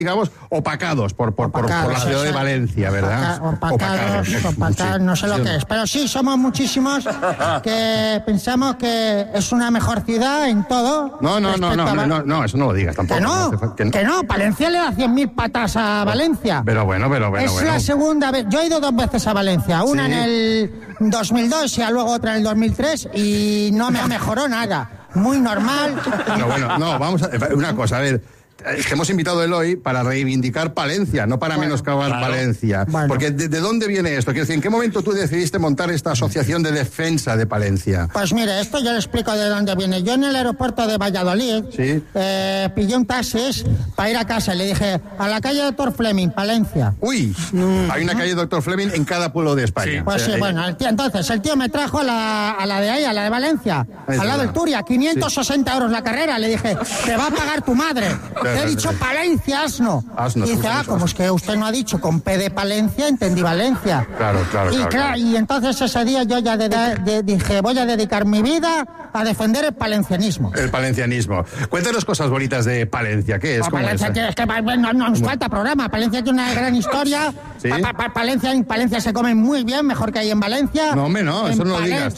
digamos, opacados por la ciudad de Valencia, ¿verdad? Opacados, no sé lo que es. Pero sí, somos muchísimos que pensamos que es una mejor ciudad en todo. No, eso no lo digas tampoco. Que no, Palencia le da 100.000 patas a Valencia. Pero bueno. Es la segunda vez. Yo he ido 2 veces a Valencia, una en el 2002 y luego otra en el 2003 y no me mejoró nada. Muy normal. Vamos a una cosa, a ver. Es que hemos invitado a Eloy para reivindicar Palencia, no para menoscabar Palencia. Bueno. Porque ¿de dónde viene esto? Quiero decir, ¿en qué momento tú decidiste montar esta asociación de defensa de Palencia? Pues mire, esto yo le explico de dónde viene. Yo en el aeropuerto de Valladolid pillé un taxi para ir a casa y le dije, a la calle Dr. Fleming, Palencia. Uy, hay una calle Dr. Fleming en cada pueblo de España. Sí. Pues sí, bueno, el tío me trajo a la de ahí, a la de Valencia, al lado del Turia, 560 euros la carrera. Le dije, te va a pagar tu madre. Te he dicho Palencia, asno. Y dice, como es que usted no ha dicho con P de Palencia, entendí Valencia. Claro. Y entonces ese día yo ya dije, voy a dedicar mi vida a defender el palencianismo. El palencianismo. Cuéntanos cosas bonitas de Palencia. ¿Qué es? Es que no nos falta programa. Palencia tiene una gran historia. ¿Sí? En Palencia se come muy bien, mejor que ahí en Valencia. No, hombre, no, eso no lo digas.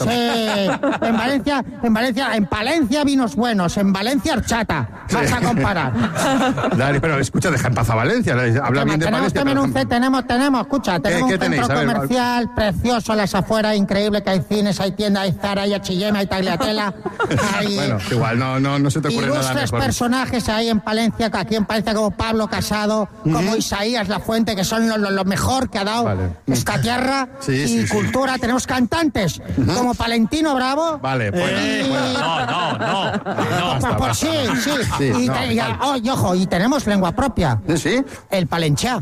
En Palencia vinos buenos, en Valencia horchata. Vas a comparar. Dale, pero escucha, deja en paz a Valencia. Habla bien de Valencia. Tenemos, escucha, tenemos un centro comercial precioso a las afueras, increíble, que hay cines, hay tiendas, hay Zara, hay H&M, hay Tagliatella. Bueno, igual no se te ocurre nada mejor. Ilustres personajes ahí en Palencia, como Pablo Casado, como Isaías Lafuente, que son lo mejor que ha dado esta tierra y cultura. Tenemos cantantes como Palentino Bravo. Vale, pues no. Sí. Y ojo, y tenemos lengua propia. ¿Sí? El palenchá.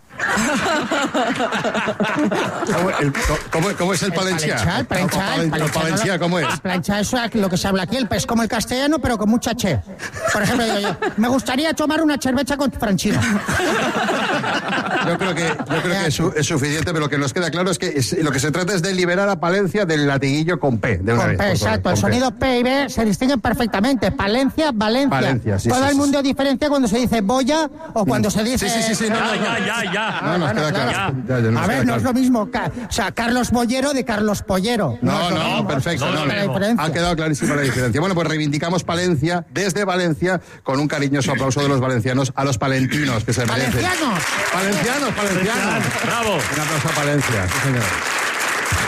¿Cómo es el palencià? El palencià, ¿cómo es? El palencià es lo que se habla aquí, es como el castellano, pero con mucha che. Por ejemplo, yo, me gustaría tomar una cerveza con Franchino. Yo creo que es suficiente, pero lo que nos queda claro es que lo que se trata es de liberar a Palencia del latiguillo con P. Exacto, el sonido P y B se distinguen perfectamente. Palencia, Valencia. Todo el mundo diferencia cuando se dice boya o cuando se dice... Sí. Ya. No, nos queda claro. A ver, no es lo mismo. O sea, Carlos Bollero de Carlos Pollero. No, perfecto. Ha quedado clarísima la diferencia. Bueno, pues reivindicamos Palencia desde Valencia con un cariñoso aplauso de los valencianos a los palentinos que se merecen. ¡Valencianos! ¡Valencianos! ¡Bravo! Un aplauso a Palencia. Sí, señor.